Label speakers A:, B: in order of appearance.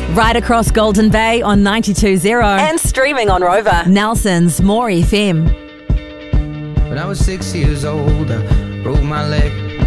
A: Right across Golden Bay on 92.0.
B: And streaming on Rover.
A: Nelson's More FM.
C: When I was 6 years old, I broke my leg.